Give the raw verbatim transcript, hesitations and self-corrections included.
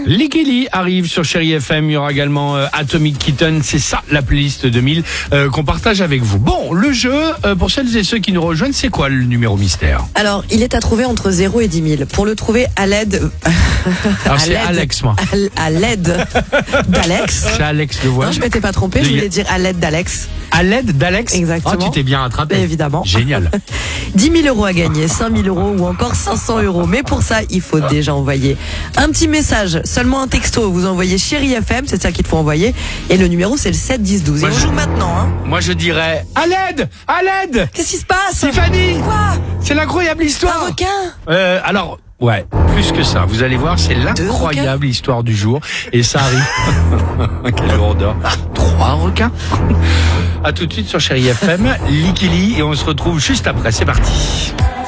Likili arrive sur Chéri F M. Il y aura également euh, Atomic Kitten. C'est ça la playlist deux mille euh, qu'on partage avec vous. Bon, le jeu, euh, pour celles et ceux qui nous rejoignent, c'est quoi le numéro mystère? Alors, il est à trouver entre zéro et dix mille. Pour le trouver à l'aide... Alors, c'est Alex, moi. À, à l'aide d'Alex. C'est Alex le voix. Non, je m'étais pas trompé, je voulais dire à l'aide d'Alex. À l'aide d'Alex? Exactement. Oh, tu t'es bien attrapé. Évidemment. Génial. dix mille euros à gagner, cinq mille euros ou encore cinq cents euros. Mais pour ça, il faut déjà envoyer un petit message, seulement un texto. Vous envoyez Chéri F M, c'est ça qu'il faut envoyer. Et le numéro, c'est le sept dix douze. Et Moi, on je- joue maintenant, hein. Moi, je dirais à l'aide, à l'aide. Qu'est-ce qui se passe? Tiffany, Quoi? c'est l'incroyable Un histoire. requin? Euh, alors, ouais, plus que ça. Vous allez voir, c'est l'incroyable histoire du jour. Et ça arrive. Quel jour d'or. Trois requins. À tout de suite sur Chéri F M, Likili, et on se retrouve juste après. C'est parti.